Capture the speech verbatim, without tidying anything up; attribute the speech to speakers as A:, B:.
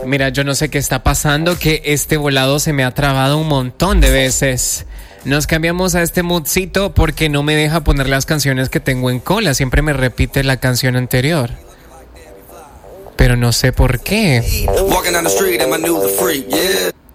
A: Mira, yo no sé qué está pasando, que este volado se me ha trabado un montón de veces. Nos cambiamos a este moodcito porque no me deja poner las canciones que tengo en cola. Siempre me repite la canción anterior. Pero no sé por qué.
B: Walking down the street and I knew the freak, yeah.